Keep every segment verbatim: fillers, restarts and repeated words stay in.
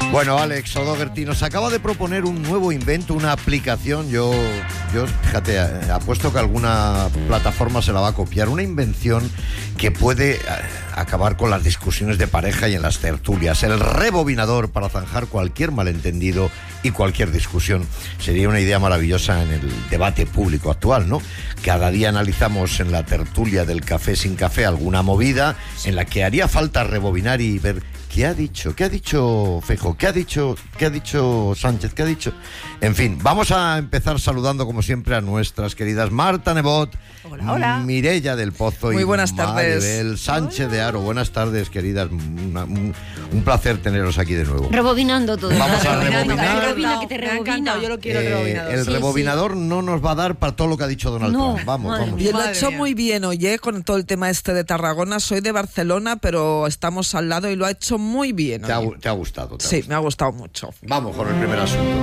Bueno, Alex O'Doherty nos acaba de proponer un nuevo invento, una aplicación. Yo, yo fíjate, apuesto que alguna plataforma se la va a copiar. Una invención que puede acabar con las discusiones de pareja y en las tertulias. El rebobinador para zanjar cualquier malentendido y cualquier discusión. Sería una idea maravillosa en el debate público actual, ¿no? Cada día analizamos en la tertulia del Café sin Café alguna movida en la que haría falta rebobinar y ver qué ha dicho, qué ha dicho Feijóo, qué ha dicho, qué ha dicho Sánchez, qué ha dicho... En fin, vamos a empezar saludando como siempre a nuestras queridas Marta Nebot, hola, hola. Mireia del Pozo Muy y buenas tardes. Maribel Sánchez hola. de Aro. Buenas tardes, queridas. Una, un, un placer teneros aquí de nuevo. Rebobinando todo. Vamos a rebobinar. Rebobina, que te rebobina. Yo lo quiero Eh, rebobinado. el sí, rebobinador sí. no nos va a dar para todo lo que ha dicho Donald No, Trump. Vamos, madre vamos. Y lo Madre ha hecho mía. muy bien, oye, con todo el tema este de Tarragona. Soy de Barcelona, pero estamos al lado y lo ha hecho muy bien. ¿Te ha, oye. te ha gustado? Te ha Sí, gustado. me ha gustado mucho. Vamos con el primer asunto.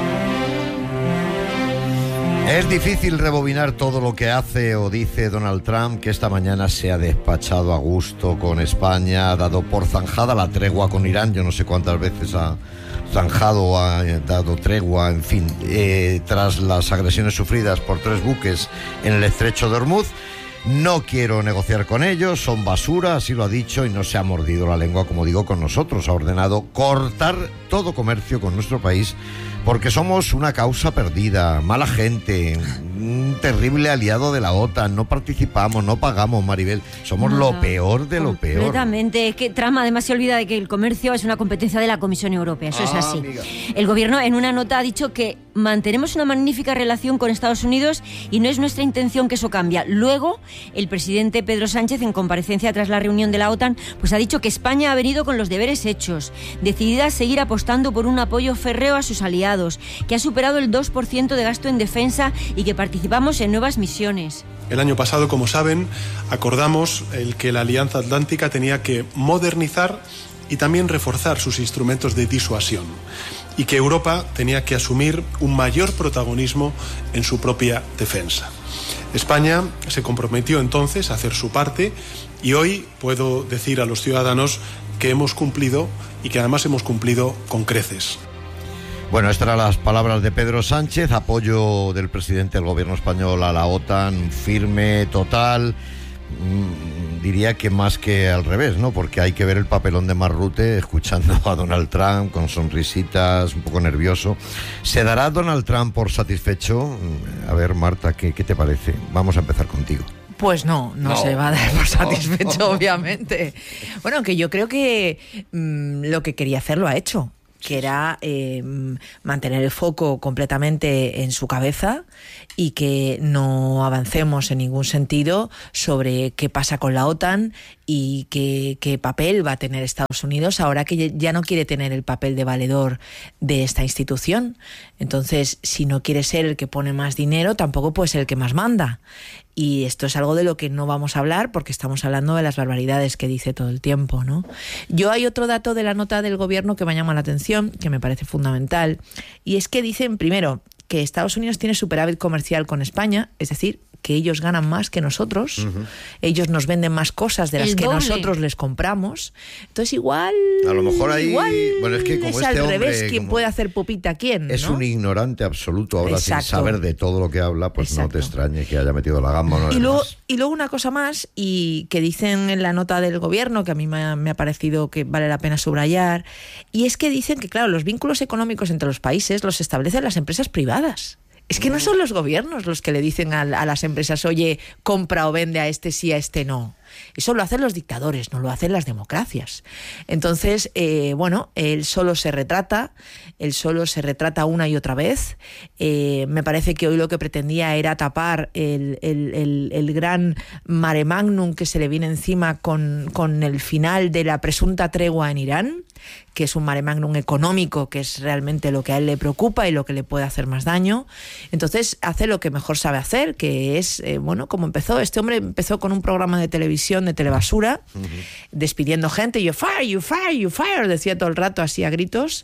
Es difícil rebobinar todo lo que hace o dice Donald Trump, que esta mañana se ha despachado a gusto con España, ha dado por zanjada la tregua con Irán. Yo no sé cuántas veces ha zanjado o ha dado tregua, en fin, eh, tras las agresiones sufridas por tres buques en el estrecho de Hormuz. No quiero negociar con ellos, son basura, así lo ha dicho, y no se ha mordido la lengua, como digo, con nosotros. Ha ordenado cortar todo comercio con nuestro país porque somos una causa perdida, mala gente, un terrible aliado de la OTAN, no participamos, no pagamos, Maribel, somos Nada, lo peor de lo peor. Completamente. Es que Trump además se olvida de que el comercio es una competencia de la Comisión Europea, eso Ah, es así. amiga. El gobierno en una nota ha dicho que mantenemos una magnífica relación con Estados Unidos y no es nuestra intención que eso cambie. Luego, el presidente Pedro Sánchez, en comparecencia tras la reunión de la OTAN, pues ha dicho que España ha venido con los deberes hechos, decidida a seguir apostando por un apoyo férreo a sus aliados, que ha superado el dos por ciento de gasto en defensa y que participamos en nuevas misiones. El año pasado, como saben, acordamos el que la Alianza Atlántica tenía que modernizar y también reforzar sus instrumentos de disuasión y que Europa tenía que asumir un mayor protagonismo en su propia defensa. España se comprometió entonces a hacer su parte y hoy puedo decir a los ciudadanos que hemos cumplido y que además hemos cumplido con creces. Bueno, estas eran las palabras de Pedro Sánchez, apoyo del presidente del gobierno español a la OTAN, firme, total. Mm, diría que más que al revés, ¿no? Porque hay que ver el papelón de Mark Rutte escuchando a Donald Trump con sonrisitas, un poco nervioso. ¿Se dará Donald Trump por satisfecho? A ver, Marta, ¿qué, qué te parece? Vamos a empezar contigo. Pues no, no, No. se va a dar por satisfecho, No. obviamente. Bueno, que yo creo que mmm, lo que quería hacer lo ha hecho, que era eh, mantener el foco completamente en su cabeza y que no avancemos en ningún sentido sobre qué pasa con la OTAN y qué, qué papel va a tener Estados Unidos ahora que ya no quiere tener el papel de valedor de esta institución. Entonces, si no quiere ser el que pone más dinero, tampoco puede ser el que más manda. Y esto es algo de lo que no vamos a hablar porque estamos hablando de las barbaridades que dice todo el tiempo, ¿no? Yo hay otro dato de la nota del gobierno que me llama la atención, que me parece fundamental, y es que dicen, primero, que Estados Unidos tiene superávit comercial con España, es decir, que ellos ganan más que nosotros, uh-huh. ellos nos venden más cosas de las El que doble. nosotros les compramos. Entonces igual... A lo mejor ahí... Igual bueno, es que como es este al hombre, revés quién como puede hacer pupita a quién, es ¿no? un ignorante absoluto, ahora Exacto. sin saber de todo lo que habla, pues Exacto. no te extrañe que haya metido la gamba. ¿No? Y luego, Además. y luego una cosa más, y que dicen en la nota del gobierno, que a mí me ha, me ha parecido que vale la pena subrayar, y es que dicen que, claro, los vínculos económicos entre los países los establecen las empresas privadas. Es que no son los gobiernos los que le dicen a, a las empresas, oye, compra o vende a este sí, a este no. Eso lo hacen los dictadores, no lo hacen las democracias. Entonces, eh, bueno, él solo se retrata, él solo se retrata una y otra vez. Eh, me parece que hoy lo que pretendía era tapar el, el, el, el gran mare magnum que se le viene encima con, con el final de la presunta tregua en Irán, que es un mare magnum económico, que es realmente lo que a él le preocupa y lo que le puede hacer más daño. Entonces hace lo que mejor sabe hacer, que es, eh, bueno, como empezó. Este hombre empezó con un programa de televisión televisión de Telebasura, uh-huh. despidiendo gente, y yo, fire, you fire, you fire, decía todo el rato así a gritos,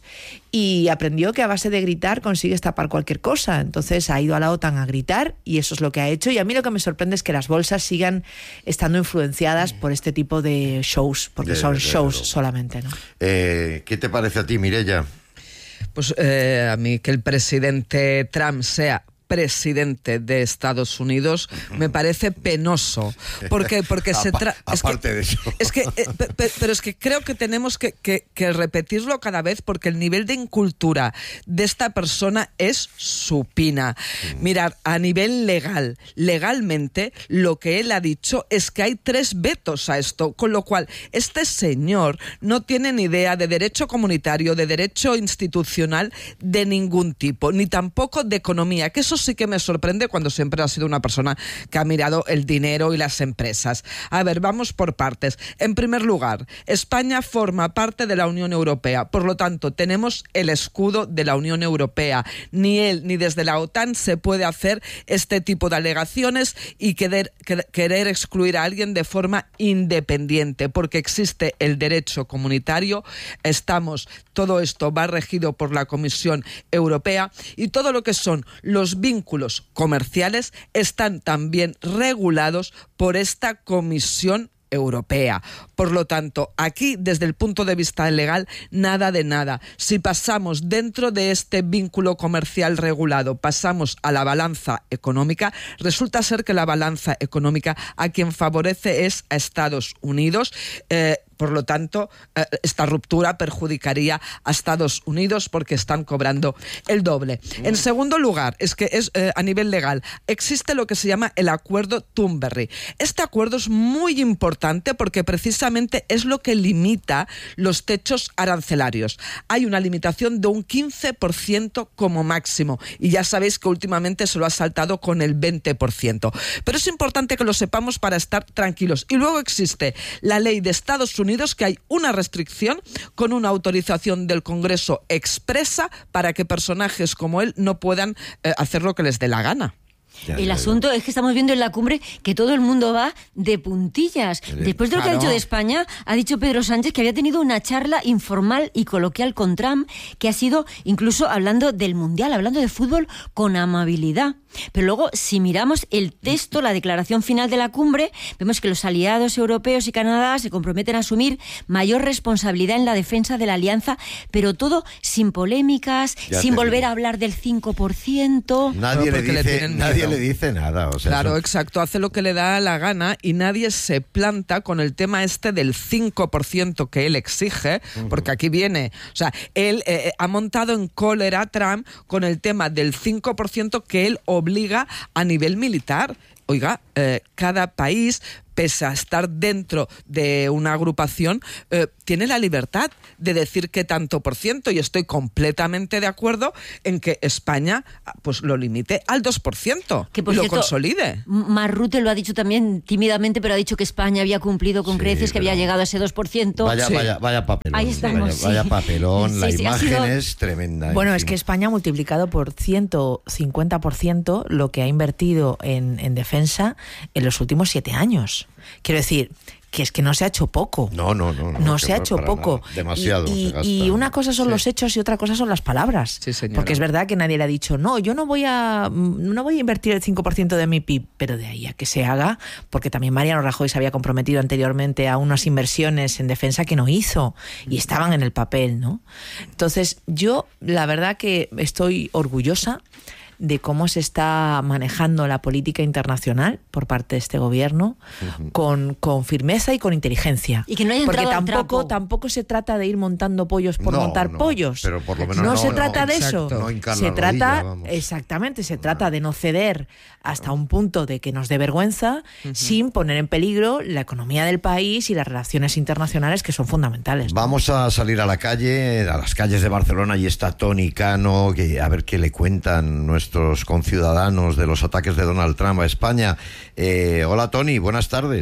y aprendió que a base de gritar consigues tapar cualquier cosa. Entonces ha ido a la OTAN a gritar, y eso es lo que ha hecho. Y a mí lo que me sorprende es que las bolsas sigan estando influenciadas por este tipo de shows, porque de, son de, shows de solamente, ¿no? Eh, ¿Qué te parece a ti, Mireia? Pues eh, a mí que el presidente Trump sea presidente de Estados Unidos me parece penoso. ¿Por qué? Porque se trata... Aparte de eso. Es que, eh, pe, pero es que creo que tenemos que, que, que repetirlo cada vez, porque el nivel de incultura de esta persona es supina. Mm. Mirad, a nivel legal, legalmente, lo que él ha dicho es que hay tres vetos a esto, con lo cual este señor no tiene ni idea de derecho comunitario, de derecho institucional, de ningún tipo, ni tampoco de economía, que eso sí que me sorprende cuando siempre ha sido una persona que ha mirado el dinero y las empresas. A ver, vamos por partes. En primer lugar, España forma parte de la Unión Europea, por lo tanto, tenemos el escudo de la Unión Europea. Ni él ni desde la OTAN se puede hacer este tipo de alegaciones y querer, querer excluir a alguien de forma independiente, porque existe el derecho comunitario, estamos, todo esto va regido por la Comisión Europea, y todo lo que son los vínculos comerciales están también regulados por esta Comisión Europea. Por lo tanto, aquí, desde el punto de vista legal, nada de nada. Si pasamos dentro de este vínculo comercial regulado, pasamos a la balanza económica, resulta ser que la balanza económica a quien favorece es a Estados Unidos. Eh, Por lo tanto, esta ruptura perjudicaría a Estados Unidos porque están cobrando el doble. En segundo lugar, es que es eh, a nivel legal, existe lo que se llama el acuerdo Thunberg. Este acuerdo es muy importante porque precisamente es lo que limita los techos arancelarios. Hay una limitación de un quince por ciento como máximo, y ya sabéis que últimamente se lo ha saltado con el veinte por ciento. Pero es importante que lo sepamos para estar tranquilos. Y luego existe la ley de Estados Unidos, que hay una restricción con una autorización del Congreso expresa para que personajes como él no puedan eh, hacer lo que les dé la gana. Ya, el ya, asunto ya. es que estamos viendo en la cumbre que todo el mundo va de puntillas. Después de lo claro. que ha dicho de España, ha dicho Pedro Sánchez que había tenido una charla informal y coloquial con Trump, que ha sido incluso hablando del Mundial, hablando de fútbol con amabilidad. Pero luego, si miramos el texto, la declaración final de la cumbre, vemos que los aliados europeos y Canadá se comprometen a asumir mayor responsabilidad en la defensa de la alianza, pero todo sin polémicas, ya sin volver digo. a hablar del cinco por ciento. Nadie, le dice, le nadie le dice nada. O sea, claro, eso... exacto, hace lo que le da la gana y nadie se planta con el tema este del cinco por ciento que él exige, uh-huh. porque aquí viene, o sea, él eh, ha montado en cólera a Trump con el tema del cinco por ciento que él obliga a nivel militar. Oiga, eh, cada país, pese a estar dentro de una agrupación, eh, tiene la libertad de decir qué tanto por ciento, y estoy completamente de acuerdo en que España pues lo limite al dos por ciento que por y cierto, lo consolide. Marrute lo ha dicho también tímidamente, pero ha dicho que España había cumplido con sí, creces, que había llegado a ese dos por ciento. Vaya, sí. vaya, vaya papelón. Ahí estamos, vaya, sí. vaya papelón, sí, la sí, imagen sido... es tremenda. Bueno, es que España ha multiplicado por ciento cincuenta por ciento lo que ha invertido en, en defensa en los últimos siete años. Quiero decir, que es que no se ha hecho poco. No, no, no. No, no se ha hecho poco. Nada. Demasiado. Y, y, y una cosa son sí. los hechos y otra cosa son las palabras. Sí, señora. Porque es verdad que nadie le ha dicho, no, yo no voy a no voy a invertir el cinco por ciento de mi P I B, pero de ahí a que se haga, porque también Mariano Rajoy se había comprometido anteriormente a unas inversiones en defensa que no hizo y estaban en el papel, ¿no? Entonces, yo la verdad que estoy orgullosa de cómo se está manejando la política internacional por parte de este gobierno, uh-huh. con, con firmeza y con inteligencia. Y que no haya Porque entrado tampoco, al trapo. tampoco se trata de ir montando pollos por no, montar no, pollos. Pero por lo menos no, no se no, trata no, de exacto. eso. No hincar se la trata, rodilla, vamos. exactamente, se no. trata de no ceder hasta un punto de que nos dé vergüenza, uh-huh. sin poner en peligro la economía del país y las relaciones internacionales, que son fundamentales. Vamos a salir a la calle, a las calles de Barcelona, y está Toni Cano, que a ver qué le cuentan nuestros conciudadanos de los ataques de Donald Trump a España. Eh, hola Toni, buenas tardes.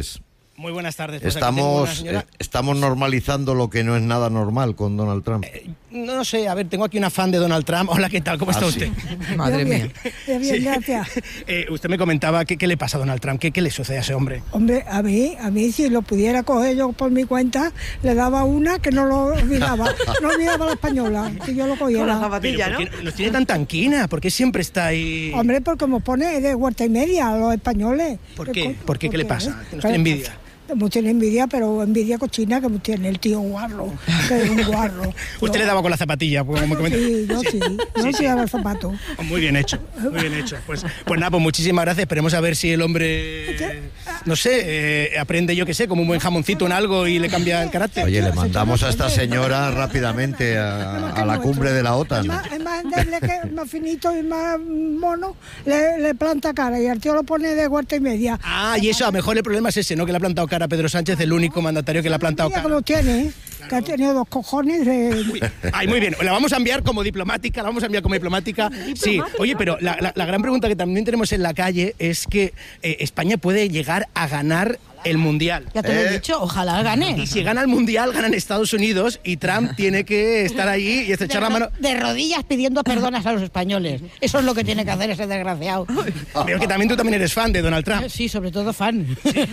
Muy buenas tardes. Pues estamos, eh, estamos normalizando lo que no es nada normal con Donald Trump. Eh, no, no sé, a ver, tengo aquí una fan de Donald Trump. Hola, ¿qué tal? ¿Cómo está ¿Ah, usted? sí? Madre bien, mía. Bien, bien, Sí. gracias. Eh, usted me comentaba que, qué le pasa a Donald Trump, ¿Qué, qué le sucede a ese hombre? Hombre, a mí, a mí si lo pudiera coger yo por mi cuenta, le daba una que no lo olvidaba. No olvidaba la española, que yo lo cogiera. zapatilla, ¿Por qué nos tiene tan tanquina? ¿Por qué siempre está ahí? Hombre, porque me pone de huerta y media a los españoles. ¿Por qué? co- ¿Por qué? ¿Qué le porque, pasa? eh, ¿Que nos tiene envidia? Me tiene envidia, pero envidia cochina que me tiene el tío guarro, que es un guarro. Usted Yo- le daba con la zapatilla, pues, como me comenta. Sí, yo sí, yo sí, sí. daba el zapato. Muy bien hecho, muy bien hecho. Pues, pues nada, pues muchísimas gracias. Esperemos a ver si el hombre, no sé, eh, aprende, yo qué sé, como un buen jamoncito en algo y le cambia el carácter. Oye, le mandamos a esta señora rápidamente a, a la cumbre de la Es OTAN. más, es más endeble, que más finito y más mono, le, le planta cara y el tío lo pone de huerta y media. Ah, y eso, a lo mejor el problema es ese, ¿no? Que le ha plantado cara a Pedro Sánchez, el único mandatario que le ha plantado Mira cara. cómo tiene, ¿eh? Que ha tenido dos cojones de... Uy, ay, muy bien, la vamos a enviar como diplomática, la vamos a enviar como diplomática. Sí, oye, pero la, la- la gran pregunta que también tenemos en la calle es que eh, España puede llegar a ganar el Mundial. Ya te lo Eh. he dicho, ojalá gane. Y si gana el Mundial, ganan Estados Unidos y Trump tiene que estar allí y De, estrechar la ro- mano. de rodillas pidiendo perdonas a los españoles. Eso es lo que tiene que hacer ese desgraciado. Veo que también tú también eres fan de Donald Trump. Sí, sobre todo fan.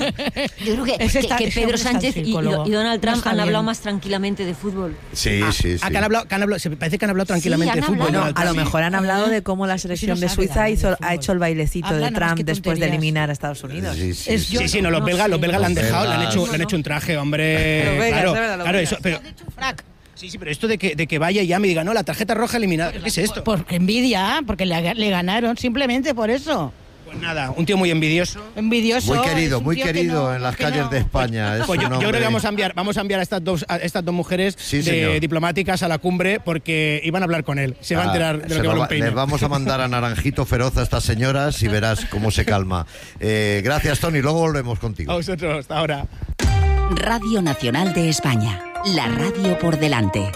Yo creo que, Ese que- está- que ese Pedro hombre está Sánchez en y, psicólogo. y Donald No Trump está han bien. hablado más tranquilamente de fútbol. Sí, sí, sí. Ah, que han hablado, que han hablado, se parece que han hablado tranquilamente Sí, de han fútbol. hablado. Donald A lo Trump. mejor han hablado de cómo la selección Sí, de no sabe Suiza nada hizo, de ha fútbol. hecho el bailecito Habla de nada más Trump que después de tonterías. eliminar a Estados Unidos. Sí, sí, Es sí. yo- Sí, sí, no, los No belgas, sé. los belgas le han Los dejado, le han belgas. hecho, le han hecho un traje, hombre. Los belgas, claro, de verdad, los claro, belgas. eso, pero, Frac. sí, sí, pero esto de que, de que vaya y llame y diga, no, la tarjeta roja eliminada, ¿qué es esto? Porque envidia, porque le, le ganaron, simplemente por eso. Pues nada, un tío muy envidioso. Envidioso. Muy querido, es un muy tío que querido no- en las que calles no. de España. Es Pues yo, un yo creo hombre- que vamos a enviar, vamos a enviar a estas dos, a estas dos mujeres Sí, de señor. diplomáticas a la cumbre porque iban a hablar con él. Se va a Ah, enterar de se lo que lo vale va- un peine. les vamos a mandar a Naranjito Feroz a estas señoras y verás cómo se calma. Eh, gracias, Tony. Luego volvemos contigo. A vosotros, hasta ahora. Radio Nacional de España, la radio por delante.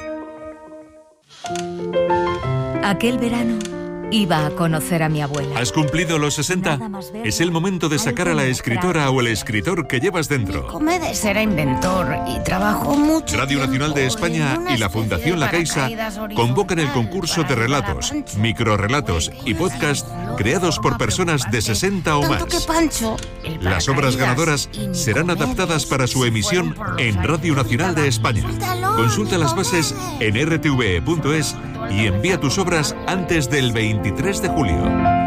Aquel verano iba a conocer a mi abuela. ¿Has cumplido los sesenta? Es el momento de sacar a la escritora o el escritor que llevas dentro. Comedes era inventor y trabajó mucho. Radio Nacional de España y la Fundación La Caixa convocan el concurso de relatos, microrrelatos y podcast creados por personas de sesenta o Tanto que más. Pancho, el Las obras paracaídas ganadoras y ni serán Comedes, adaptadas para su y si emisión fueron por los en años Radio Nacional de España. Suéltalo, Consulta las Comedes. bases en r t v e punto es y envía tus obras antes del veintitrés de julio.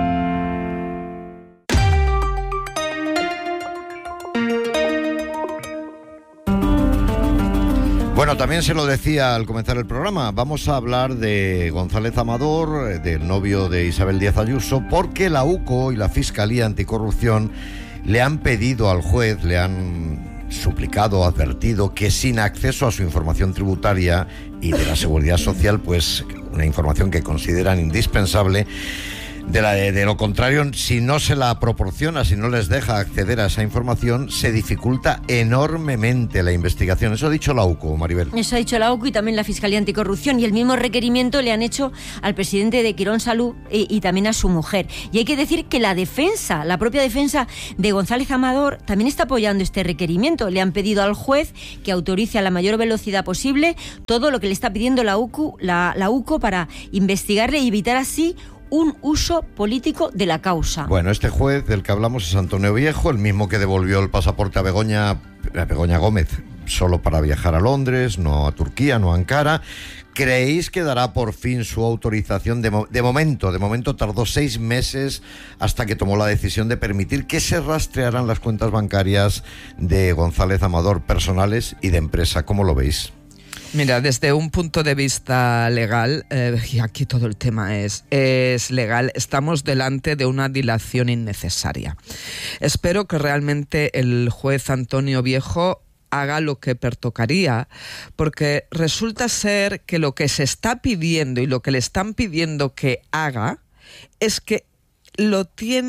Bueno, también se lo decía al comenzar el programa, vamos a hablar de González Amador, eh, del novio de Isabel Díaz Ayuso, porque la U C O y la Fiscalía Anticorrupción le han pedido al juez, le han suplicado, advertido que sin acceso a su información tributaria y de la seguridad social, pues una información que consideran indispensable, De, la, de, de lo contrario, si no se la proporciona, si no les deja acceder a esa información, se dificulta enormemente la investigación. Eso ha dicho la U C O, Maribel. Eso ha dicho la U C O y también la Fiscalía Anticorrupción, y el mismo requerimiento le han hecho al presidente de Quirón Salud y, y también a su mujer. Y hay que decir que la defensa, la propia defensa de González Amador también está apoyando este requerimiento. Le han pedido al juez que autorice a la mayor velocidad posible todo lo que le está pidiendo la U C O, la, la U C O para investigarle y evitar así un uso político de la causa. Bueno, este juez del que hablamos es Antonio Viejo, el mismo que devolvió el pasaporte a Begoña, a Begoña Gómez, solo para viajar a Londres, no a Turquía, no a Ankara. ¿Creéis que dará por fin su autorización? De, mo- de momento, de momento tardó seis meses hasta que tomó la decisión de permitir que se rastrearan las cuentas bancarias de González Amador, personales y de empresa. ¿Cómo lo veis? Mira, desde un punto de vista legal, eh, y aquí todo el tema es, es legal, estamos delante de una dilación innecesaria. Espero que realmente el juez Antonio Viejo haga lo que pertocaría, porque resulta ser que lo que se está pidiendo y lo que le están pidiendo que haga es que lo tiene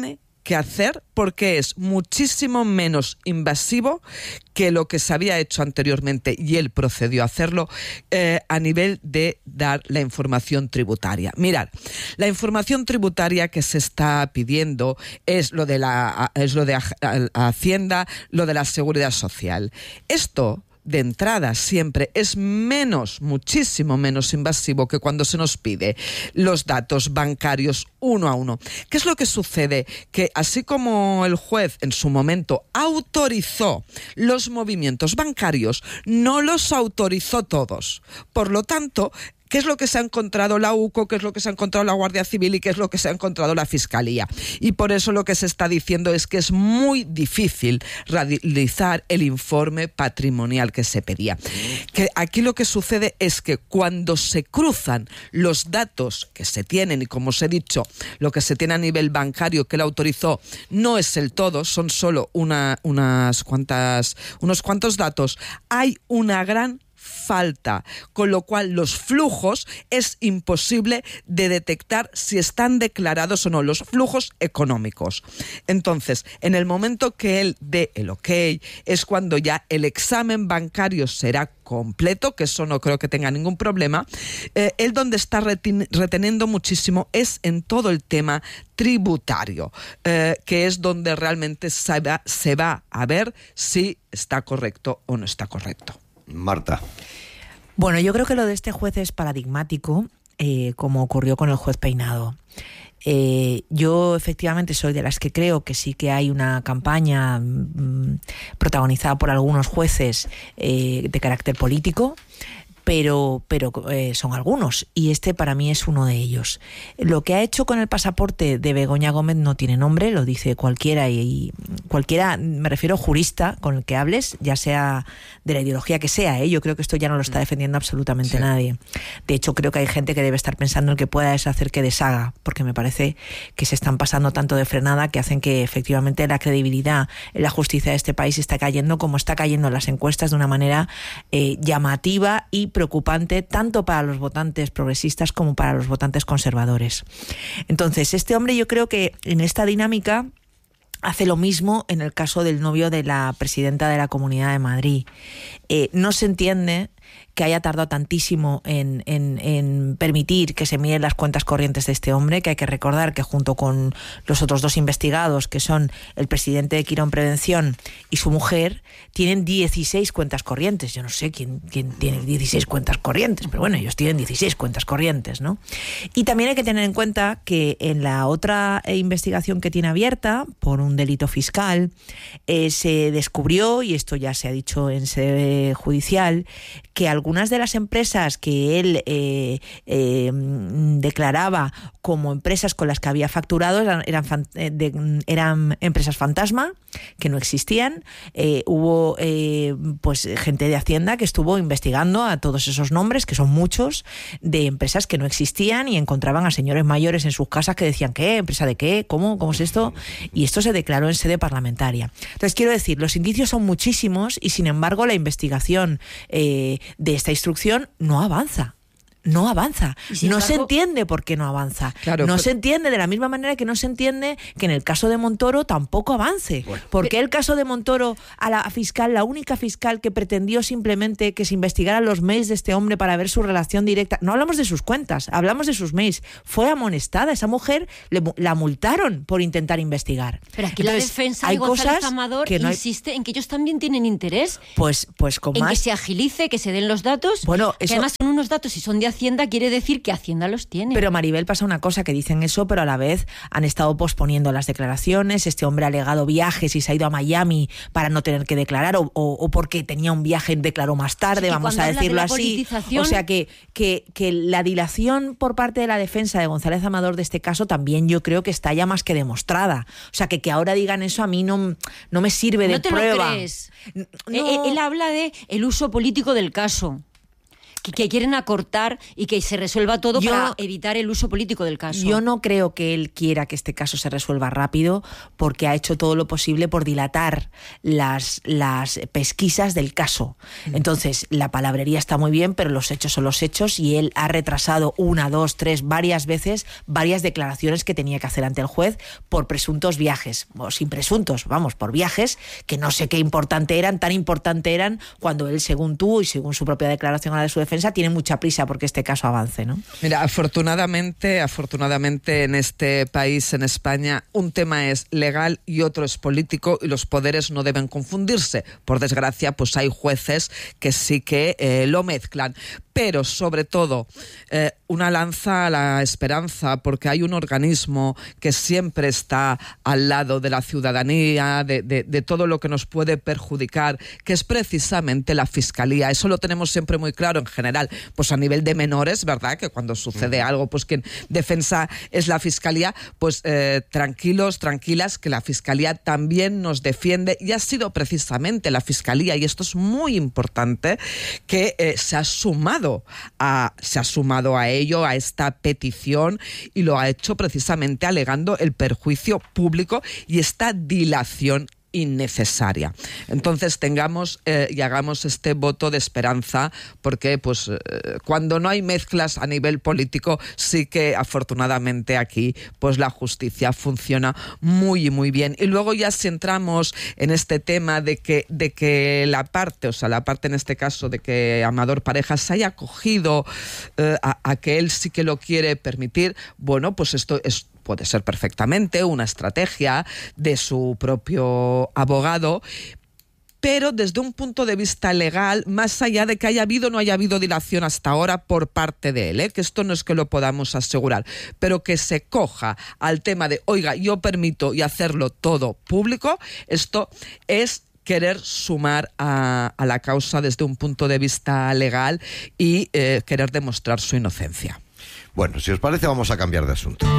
que hacer porque es muchísimo menos invasivo que lo que se había hecho anteriormente, y él procedió a hacerlo eh, a nivel de dar la información tributaria. Mirad, la información tributaria que se está pidiendo es lo de la es lo de Hacienda, lo de la Seguridad Social. Esto, de entrada, siempre es menos, muchísimo menos invasivo que cuando se nos pide los datos bancarios uno a uno. ¿Qué es lo que sucede? Que así como el juez en su momento autorizó los movimientos bancarios, no los autorizó todos. Por lo tanto, ¿qué es lo que se ha encontrado la U C O? ¿Qué es lo que se ha encontrado la Guardia Civil? ¿Y qué es lo que se ha encontrado la Fiscalía? Y por eso lo que se está diciendo es que es muy difícil realizar el informe patrimonial que se pedía. Que aquí lo que sucede es que cuando se cruzan los datos que se tienen, y como os he dicho, lo que se tiene a nivel bancario que él autorizó no es el todo, son solo una, unas cuantas, unos cuantos datos, hay una gran falta, con lo cual los flujos es imposible de detectar si están declarados o no, los flujos económicos. Entonces, en el momento que él dé el ok, es cuando ya el examen bancario será completo, que eso no creo que tenga ningún problema. Eh, él donde está retin- reteniendo muchísimo es en todo el tema tributario, eh, que es donde realmente se va, se va a ver si está correcto o no está correcto. Marta. Bueno, yo creo que lo de este juez es paradigmático, eh, como ocurrió con el juez Peinado. Eh, yo efectivamente soy de las que creo que sí que hay una campaña mmm, protagonizada por algunos jueces eh, de carácter político, pero, pero eh, son algunos, y este para mí es uno de ellos. Lo que ha hecho con el pasaporte de Begoña Gómez no tiene nombre, lo dice cualquiera, y, y cualquiera, me refiero jurista con el que hables, ya sea de la ideología que sea, ¿eh? Yo creo que esto ya no lo está defendiendo absolutamente sí. nadie. De hecho, creo que hay gente que debe estar pensando en que pueda deshacer que deshaga, porque me parece que se están pasando tanto de frenada que hacen que efectivamente la credibilidad en la justicia de este país está cayendo como está cayendo en las encuestas de una manera eh, llamativa y preocupante, tanto para los votantes progresistas como para los votantes conservadores. Entonces, este hombre, yo creo que en esta dinámica hace lo mismo en el caso del novio de la presidenta de la Comunidad de Madrid. Eh, no se entiende que haya tardado tantísimo en, en, en permitir que se miren las cuentas corrientes de este hombre, que hay que recordar que junto con los otros dos investigados, que son el presidente de Quirón Prevención y su mujer, tienen dieciséis cuentas corrientes. Yo no sé quién, quién tiene dieciséis cuentas corrientes, pero bueno, ellos tienen dieciséis cuentas corrientes, ¿no? Y también hay que tener en cuenta que en la otra investigación que tiene abierta por un delito fiscal, eh, se descubrió, y esto ya se ha dicho en sede judicial, que algunas de las empresas que él eh, eh, declaraba como empresas con las que había facturado eran, eran, fan, eh, de, eran empresas fantasma, que no existían. Eh, hubo eh, pues gente de Hacienda que estuvo investigando a todos esos nombres, que son muchos, de empresas que no existían, y encontraban a señores mayores en sus casas que decían, ¿qué? ¿Empresa de qué? ¿Cómo? ¿Cómo es esto? Y esto se declaró en sede parlamentaria. Entonces, quiero decir, los indicios son muchísimos y, sin embargo, la investigación eh, de esta instrucción no avanza. No avanza. No embargo, se entiende por qué no avanza. Claro, no pero... se entiende de la misma manera que no se entiende que en el caso de Montoro tampoco avance. Bueno. ¿Por qué el caso de Montoro, a la fiscal, la única fiscal que pretendió simplemente que se investigaran los mails de este hombre para ver su relación directa? No hablamos de sus cuentas, hablamos de sus mails. Fue amonestada. Esa mujer le, la multaron por intentar investigar. Pero aquí Entonces, la defensa de González Amador no insiste hay... en que ellos también tienen interés. Pues, pues con en más... que se agilice, que se den los datos. Bueno, eso... que además son unos datos y son de Hacienda, quiere decir que Hacienda los tiene. Pero, Maribel, pasa una cosa, que dicen eso, pero a la vez han estado posponiendo las declaraciones. Este hombre ha alegado viajes y se ha ido a Miami para no tener que declarar, o, o, o porque tenía un viaje y declaró más tarde, sí, vamos a decirlo de así. O sea que, que, que la dilación por parte de la defensa de González Amador de este caso también yo creo que está ya más que demostrada. O sea que que ahora digan eso a mí no, no me sirve de ¿No te prueba. Lo crees? No. Él, él habla de el uso político del caso. que, que quieren acortar y que se resuelva todo yo, para evitar el uso político del caso. Yo no creo que él quiera que este caso se resuelva rápido, porque ha hecho todo lo posible por dilatar las, las pesquisas del caso. Entonces, la palabrería está muy bien, pero los hechos son los hechos, y él ha retrasado una, dos, tres, varias veces varias declaraciones que tenía que hacer ante el juez por presuntos viajes, o sin presuntos, vamos, por viajes que no sé qué importante eran, tan importante eran, cuando él, según tú y según su propia declaración a la de su defensa, tiene mucha prisa porque este caso avance, ¿no? Mira, afortunadamente, afortunadamente en este país, en España, un tema es legal y otro es político, y los poderes no deben confundirse. Por desgracia, pues hay jueces que sí que eh, lo mezclan. Pero, sobre todo, eh, una lanza a la esperanza, porque hay un organismo que siempre está al lado de la ciudadanía, de, de, de todo lo que nos puede perjudicar, que es precisamente la Fiscalía. Eso lo tenemos siempre muy claro en general, pues a nivel de menores, ¿verdad? Que cuando sucede algo, pues quien defensa es la Fiscalía, pues eh, tranquilos, tranquilas, que la Fiscalía también nos defiende, y ha sido precisamente la Fiscalía, y esto es muy importante, que eh, se ha sumado A, se ha sumado a ello, a esta petición, y lo ha hecho precisamente alegando el perjuicio público y esta dilación innecesaria. Entonces tengamos eh, y hagamos este voto de esperanza, porque pues eh, cuando no hay mezclas a nivel político, sí que afortunadamente aquí pues la justicia funciona muy muy bien. Y luego ya si entramos en este tema de que de que la parte, o sea la parte en este caso de que Amador Parejas se haya acogido eh, a, a que él sí que lo quiere permitir, bueno, pues esto es puede ser perfectamente una estrategia de su propio abogado, pero desde un punto de vista legal, más allá de que haya habido o no haya habido dilación hasta ahora por parte de él, ¿eh? Que esto no es que lo podamos asegurar, pero que se coja al tema de, oiga, yo permito y hacerlo todo público, esto es querer sumar a, a la causa desde un punto de vista legal y eh, querer demostrar su inocencia. Bueno, si os parece, vamos a cambiar de asunto.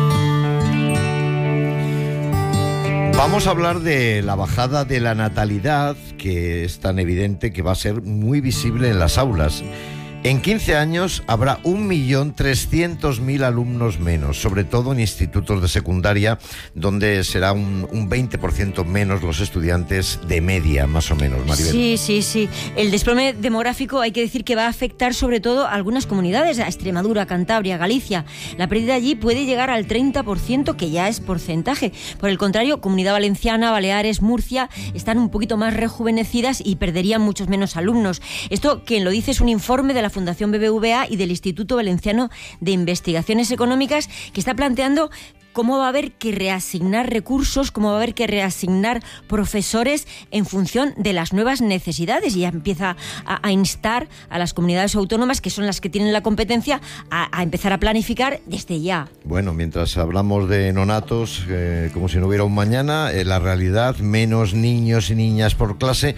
Vamos a hablar de la bajada de la natalidad, que es tan evidente que va a ser muy visible en las aulas. En quince años habrá un millón trescientos mil alumnos menos, sobre todo en institutos de secundaria, donde será un, un veinte por ciento menos los estudiantes de media, más o menos, Maribel. Sí, sí, sí. El desplome demográfico hay que decir que va a afectar sobre todo a algunas comunidades, a Extremadura, Cantabria, Galicia. La pérdida allí puede llegar al treinta por ciento, que ya es porcentaje. Por el contrario, Comunidad Valenciana, Baleares, Murcia están un poquito más rejuvenecidas y perderían muchos menos alumnos. Esto, quien lo dice, es un informe de la Fundación B B V A y del Instituto Valenciano de Investigaciones Económicas, que está planteando cómo va a haber que reasignar recursos, cómo va a haber que reasignar profesores en función de las nuevas necesidades, y ya empieza a, a instar a las comunidades autónomas, que son las que tienen la competencia, a, a empezar a planificar desde ya. Bueno, mientras hablamos de nonatos, eh, como si no hubiera un mañana, eh, la realidad, menos niños y niñas por clase.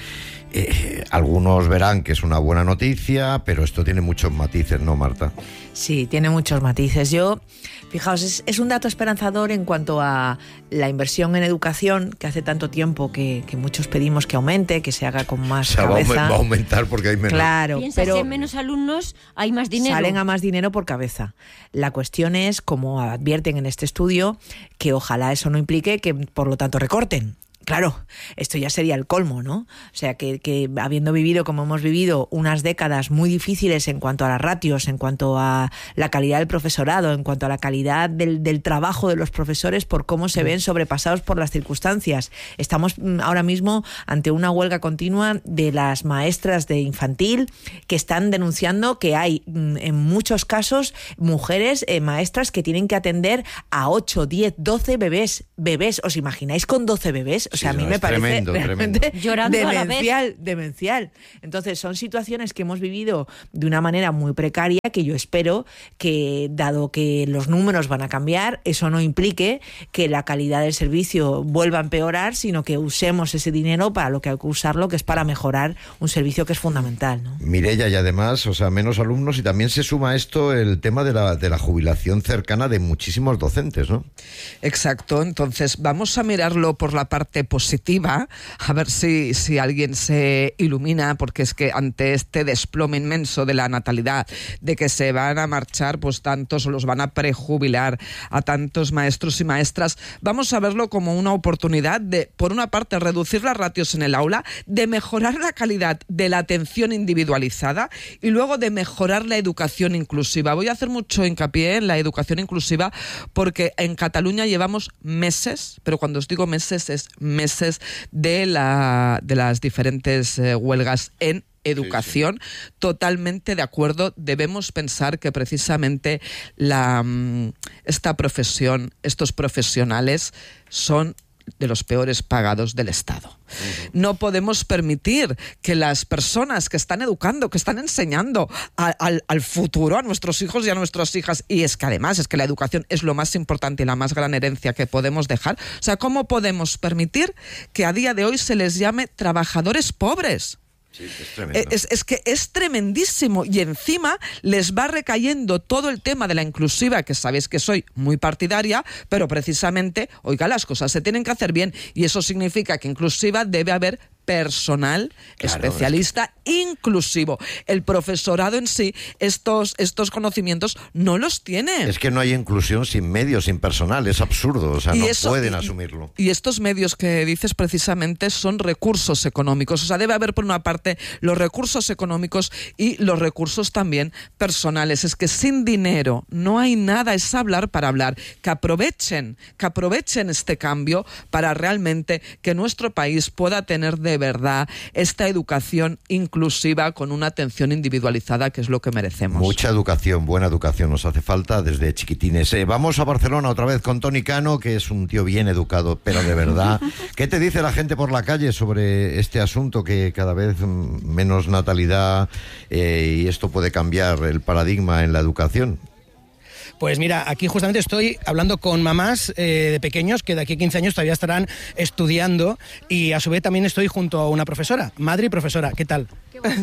Eh, algunos verán que es una buena noticia, pero esto tiene muchos matices, ¿no, Marta? Sí, tiene muchos matices. Yo, fijaos, es, es un dato esperanzador en cuanto a la inversión en educación, que hace tanto tiempo que, que muchos pedimos que aumente, que se haga con más o sea, cabeza. Va a aumentar porque hay menos. Claro, Piensa, pero si hay menos alumnos, hay más dinero. Salen a más dinero por cabeza. La cuestión es, como advierten en este estudio, que ojalá eso no implique que, por lo tanto, recorten. Claro, esto ya sería el colmo, ¿no? O sea, que, que habiendo vivido como hemos vivido unas décadas muy difíciles en cuanto a las ratios, en cuanto a la calidad del profesorado, en cuanto a la calidad del, del trabajo de los profesores, por cómo se ven sobrepasados por las circunstancias. Estamos ahora mismo ante una huelga continua de las maestras de infantil, que están denunciando que hay, en muchos casos, mujeres eh, maestras que tienen que atender a ocho, diez, doce bebés. Bebés, ¿os imagináis con doce bebés? O sea, sí, a mí no, me parece tremendo, realmente tremendo. Llorando demencial, a la vez. demencial. Entonces, son situaciones que hemos vivido de una manera muy precaria, que yo espero que, dado que los números van a cambiar, eso no implique que la calidad del servicio vuelva a empeorar, sino que usemos ese dinero para lo que hay que usarlo, que es para mejorar un servicio que es fundamental, ¿no? Mireia, y además, o sea, menos alumnos, y también se suma a esto el tema de la, de la jubilación cercana de muchísimos docentes, ¿no? Exacto. Entonces, vamos a mirarlo por la parte parte positiva, a ver si, si alguien se ilumina, porque es que ante este desplome inmenso de la natalidad, de que se van a marchar pues tantos, o los van a prejubilar a tantos maestros y maestras, vamos a verlo como una oportunidad de, por una parte, reducir las ratios en el aula, de mejorar la calidad de la atención individualizada y luego de mejorar la educación inclusiva. Voy a hacer mucho hincapié en la educación inclusiva porque en Cataluña llevamos meses, pero cuando os digo meses es meses de, la, de las diferentes eh, huelgas en educación, sí, sí. Totalmente de acuerdo. Debemos pensar que precisamente la, esta profesión, estos profesionales son de los peores pagados del Estado. Uh-huh. No podemos permitir que las personas que están educando, que están enseñando a, al, al futuro, a nuestros hijos y a nuestras hijas, y es que además es que la educación es lo más importante y la más gran herencia que podemos dejar. O sea, ¿cómo podemos permitir que a día de hoy se les llame trabajadores pobres? Sí, es tremendo. Es, es que es tremendísimo, y encima les va recayendo todo el tema de la inclusiva, que sabéis que soy muy partidaria, pero precisamente, oiga, las cosas se tienen que hacer bien, y eso significa que inclusiva debe haber personal, claro, especialista, es que... inclusivo. El profesorado en sí, estos, estos conocimientos no los tiene. Es que no hay inclusión sin medios, sin personal, es absurdo, o sea, y no eso, pueden y, asumirlo. Y estos medios que dices precisamente son recursos económicos, o sea, debe haber por una parte los recursos económicos y los recursos también personales. Es que sin dinero no hay nada, es hablar para hablar. Que aprovechen, que aprovechen este cambio para realmente que nuestro país pueda tener de verdad esta educación inclusiva con una atención individualizada, que es lo que merecemos. Mucha educación, buena educación nos hace falta desde chiquitines. Eh, vamos a Barcelona otra vez con Toni Cano, que es un tío bien educado, pero de verdad. ¿Qué te dice la gente por la calle sobre este asunto, que cada vez menos natalidad eh, y esto puede cambiar el paradigma en la educación? Pues mira, aquí justamente estoy hablando con mamás eh, de pequeños que de aquí a quince años todavía estarán estudiando, y a su vez también estoy junto a una profesora. Madre y profesora, ¿qué tal?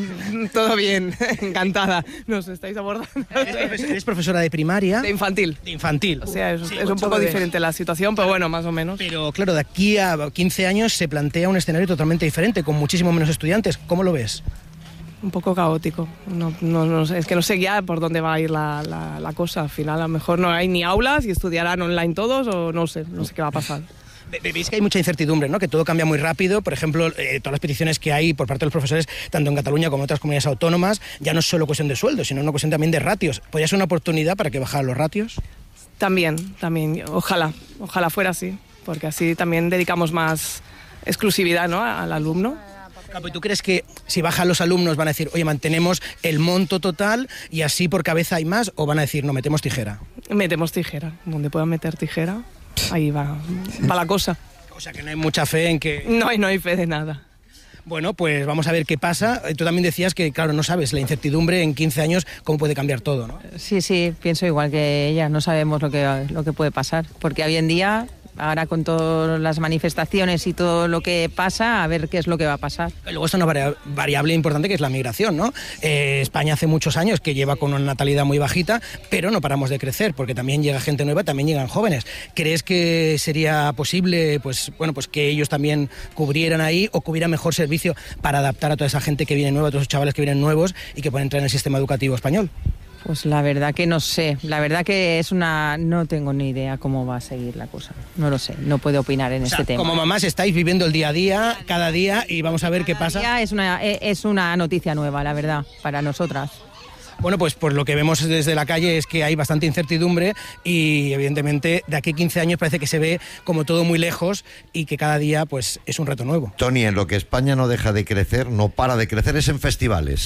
Todo bien, encantada. Nos estáis abordando. ¿Eres, ¿Eres profesora de primaria? De infantil. De infantil. O sea, es, sí, es un poco diferente la situación, pero bueno, más o menos. Pero claro, de aquí a quince años se plantea un escenario totalmente diferente, con muchísimo menos estudiantes. ¿Cómo lo ves? Un poco caótico. No, no, no, es que no sé ya por dónde va a ir la, la, la cosa. Al final a lo mejor no hay ni aulas y estudiarán online todos, o no sé, no sé qué va a pasar. Veis que hay mucha incertidumbre, ¿no? Que todo cambia muy rápido. Por ejemplo, eh, todas las peticiones que hay por parte de los profesores, tanto en Cataluña como en otras comunidades autónomas, ya no es solo cuestión de sueldos, sino una cuestión también de ratios. ¿Podría ser una oportunidad para que bajaran los ratios? También, también. Ojalá, ojalá fuera así, porque así también dedicamos más exclusividad, ¿no?, al alumno. ¿Y tú crees que si bajan los alumnos van a decir, oye, mantenemos el monto total y así por cabeza hay más, o van a decir, no, metemos tijera? Metemos tijera. Donde puedan meter tijera, ahí va, va la cosa. O sea que no hay mucha fe en que... No hay, no hay fe de nada. Bueno, pues vamos a ver qué pasa. Tú también decías que, claro, no sabes la incertidumbre en quince años, cómo puede cambiar todo, ¿no? Sí, sí, pienso igual que ella. No sabemos lo que, lo que puede pasar, porque hoy en día... Ahora con todas las manifestaciones y todo lo que pasa, a ver qué es lo que va a pasar. Luego está una variable importante, que es la migración, ¿no? Eh, España hace muchos años que lleva con una natalidad muy bajita, pero no paramos de crecer, porque también llega gente nueva, también llegan jóvenes. ¿Crees que sería posible, pues, bueno, pues que ellos también cubrieran ahí, o que hubiera mejor servicio para adaptar a toda esa gente que viene nueva, a todos esos chavales que vienen nuevos y que pueden entrar en el sistema educativo español? Pues la verdad que no sé, la verdad que es una... no tengo ni idea cómo va a seguir la cosa, no lo sé, no puedo opinar en o este sea, tema. Como mamás estáis viviendo el día a día, cada día, y vamos a ver cada qué pasa. Día es una, es una noticia nueva, la verdad, para nosotras. Bueno, pues, pues lo que vemos desde la calle es que hay bastante incertidumbre, y evidentemente de aquí a quince años parece que se ve como todo muy lejos, y que cada día pues es un reto nuevo. Toni, en lo que España no deja de crecer, no para de crecer, es en festivales.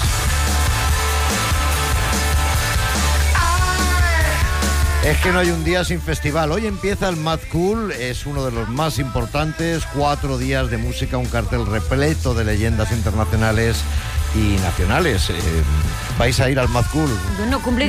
Es que no hay un día sin festival. Hoy empieza el Mad Cool, es uno de los más importantes, cuatro días de música, un cartel repleto de leyendas internacionales y nacionales. Eh, ¿Vais a ir al Mad Cool? Bueno, cumple